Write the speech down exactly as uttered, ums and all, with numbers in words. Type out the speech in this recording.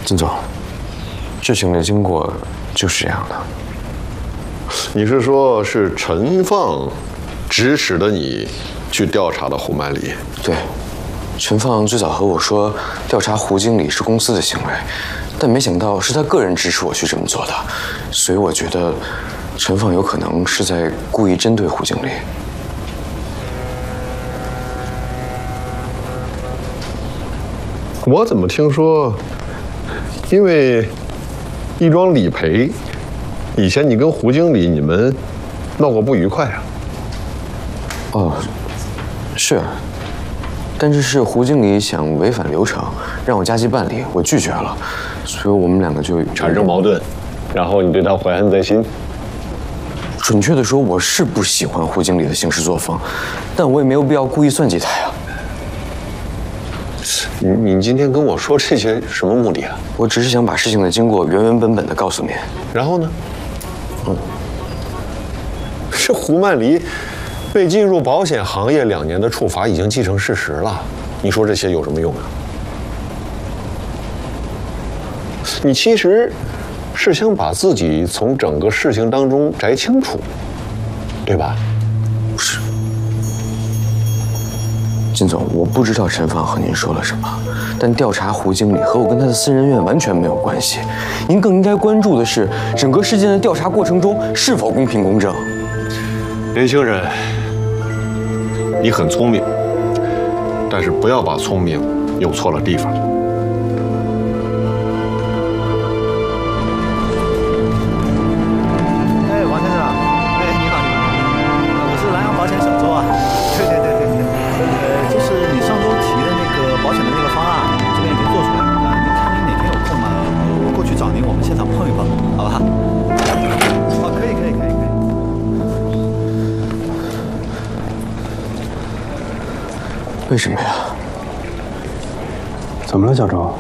金总，事情的经过就是这样的。 你是说，是陈放指使的你去调查的胡曼里？ 对，陈放最早和我说调查胡经理是公司的行为，但没想到是他个人支持我去这么做的，所以我觉得陈放有可能是在故意针对胡经理。 我怎么听说，因为亦庄理赔，以前你跟胡经理你们闹过不愉快啊？ 哦，是，但是是胡经理想违反流程，让我加急办理，我拒绝了，所以我们两个就产生矛盾，然后你对他怀恨在心。 准确的说，我是不喜欢胡经理的行事作风，但我也没有必要故意算计他呀。 你你今天跟我说这些什么目的啊？ 我只是想把事情的经过原原本本的告诉您。 然后呢？嗯，这胡曼离被进入保险行业两年的处罚已经既成事实了，你说这些有什么用啊？你其实是想把自己从整个事情当中摘清楚，对吧？ 不是，金总，我不知道陈放和您说了什么，但调查胡经理和我跟他的私人恩完全没有关系。您更应该关注的是整个事件的调查过程中是否公平公正。 年轻人，你很聪明，但是不要把聪明用错了地方。 哎，王先生，哎，你好，你好，我是南阳保险小周啊。对对对对对，呃，就是你上周提的那个保险的那个方案，这边已经做出来了。啊，您看您哪天有空嘛，我过去找您，我们现场碰一碰，好吧？哦，可以可以可以可以。 为什么呀？ 怎么了，小周？